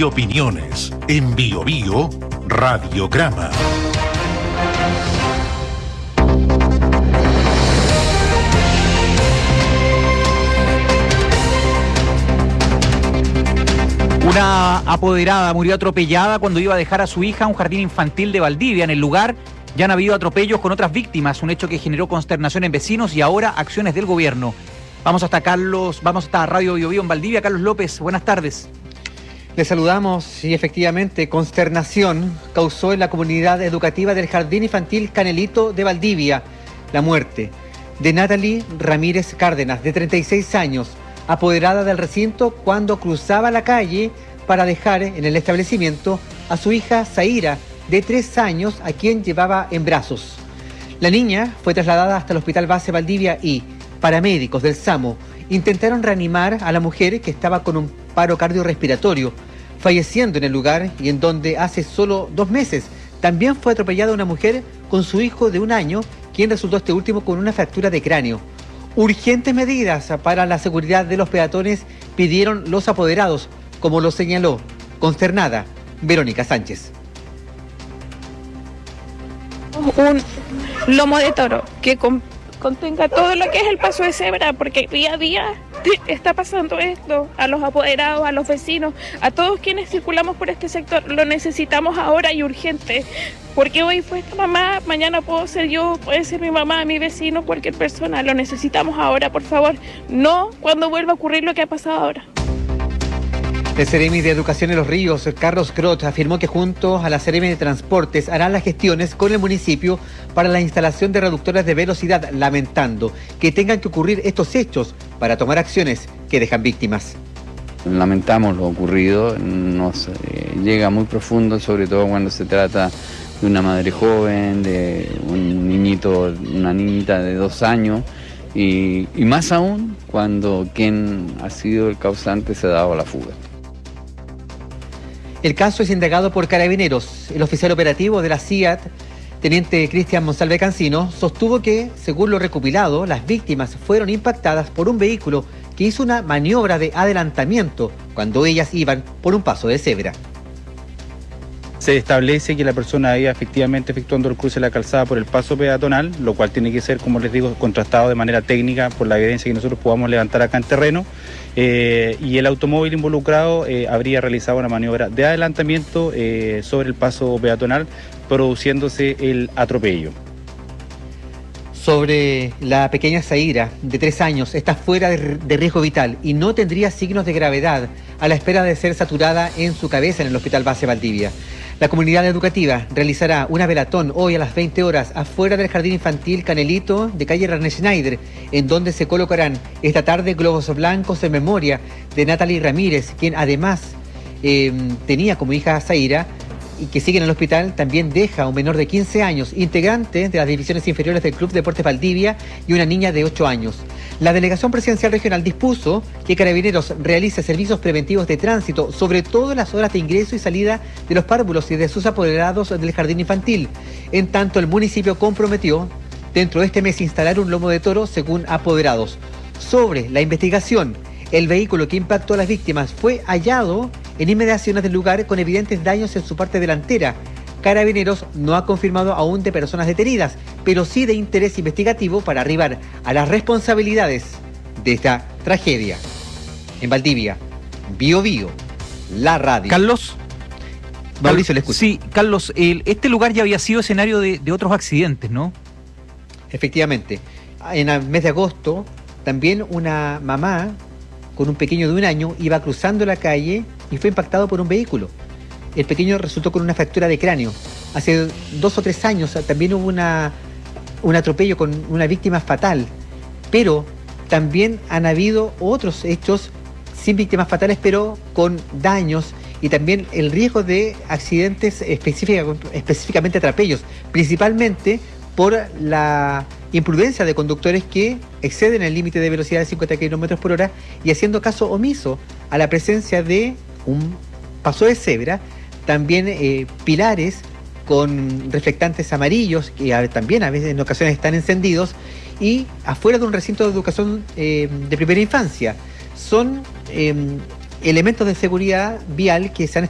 y opiniones. En Bio Bio, Radiograma. Una apoderada murió atropellada cuando iba a dejar a su hija a un jardín infantil de Valdivia. En el lugar ya han habido atropellos con otras víctimas, un hecho que generó consternación en vecinos y ahora acciones del gobierno. Vamos hasta Radio Bio Bio en Valdivia. Carlos López, buenas tardes. Les saludamos y efectivamente consternación causó en la comunidad educativa del Jardín Infantil Canelito de Valdivia la muerte de Natalie Ramírez Cárdenas, de 36 años, apoderada del recinto cuando cruzaba la calle para dejar en el establecimiento a su hija Zaira, de 3 años, a quien llevaba en brazos. La niña fue trasladada hasta el Hospital Base Valdivia y paramédicos del SAMU intentaron reanimar a la mujer, que estaba con un paro cardiorrespiratorio, falleciendo en el lugar, y en donde hace solo 2 meses también fue atropellada una mujer con su hijo de 1 año, quien resultó este último con una fractura de cráneo. Urgentes medidas para la seguridad de los peatones pidieron los apoderados, como lo señaló, consternada, Verónica Sánchez. Un lomo de toro que contenga todo lo que es el paso de cebra, porque día a día está pasando esto. A los apoderados, a los vecinos, a todos quienes circulamos por este sector, lo necesitamos ahora y urgente, porque hoy fue esta mamá, mañana puedo ser yo, puede ser mi mamá, mi vecino, cualquier persona. Lo necesitamos ahora, por favor, no cuando vuelva a ocurrir lo que ha pasado ahora. El Seremi de Educación de los Ríos, Carlos Crot, afirmó que junto a la Seremi de Transportes harán las gestiones con el municipio para la instalación de reductores de velocidad, lamentando que tengan que ocurrir estos hechos para tomar acciones que dejan víctimas. Lamentamos lo ocurrido, nos llega muy profundo, sobre todo cuando se trata de una madre joven, de un niñito, una niñita de 2 años, y más aún cuando quien ha sido el causante se ha dado a la fuga. El caso es indagado por Carabineros. El oficial operativo de la CIAT, teniente Cristian Monsalve Cancino, sostuvo que, según lo recopilado, las víctimas fueron impactadas por un vehículo que hizo una maniobra de adelantamiento cuando ellas iban por un paso de cebra. Se establece que la persona iba efectivamente efectuando el cruce de la calzada por el paso peatonal, lo cual tiene que ser, como les digo, contrastado de manera técnica por la evidencia que nosotros podamos levantar acá en terreno. Y el automóvil involucrado habría realizado una maniobra de adelantamiento sobre el paso peatonal, produciéndose el atropello. Sobre la pequeña Zaira, de 3 años, está fuera de riesgo vital y no tendría signos de gravedad, a la espera de ser saturada en su cabeza en el Hospital Base Valdivia. La comunidad educativa realizará una velatón hoy a las 20 horas afuera del Jardín Infantil Canelito de calle René Schneider, en donde se colocarán esta tarde globos blancos en memoria de Natalie Ramírez, quien además tenía como hija a Zaira, y que sigue en el hospital. También deja a un menor de 15 años, integrante de las divisiones inferiores del Club Deportes Valdivia, y una niña de 8 años. La Delegación Presidencial Regional dispuso que Carabineros realice servicios preventivos de tránsito, sobre todo en las horas de ingreso y salida de los párvulos y de sus apoderados del jardín infantil. En tanto, el municipio comprometió dentro de este mes instalar un lomo de toro según apoderados. Sobre la investigación, el vehículo que impactó a las víctimas fue hallado en inmediaciones del lugar con evidentes daños en su parte delantera. Carabineros no ha confirmado aún de personas detenidas, pero sí de interés investigativo para arribar a las responsabilidades de esta tragedia. En Valdivia, Bio Bio, la radio. Carlos. Mauricio, le escucho. Sí, Carlos, este lugar ya había sido escenario de otros accidentes, ¿no? Efectivamente. En el mes de agosto, también una mamá con un pequeño de 1 año iba cruzando la calle y fue impactado por un vehículo. El pequeño resultó con una fractura de cráneo. Hace 2 o 3 años también hubo un atropello con una víctima fatal, pero también han habido otros hechos sin víctimas fatales, pero con daños, y también el riesgo de accidentes específicamente atropellos, principalmente por la imprudencia de conductores que exceden el límite de velocidad de 50 km/h y haciendo caso omiso a la presencia de un paso de cebra, también pilares con reflectantes amarillos que también a veces en ocasiones están encendidos, y afuera de un recinto de educación de primera infancia. Son elementos de seguridad vial que se han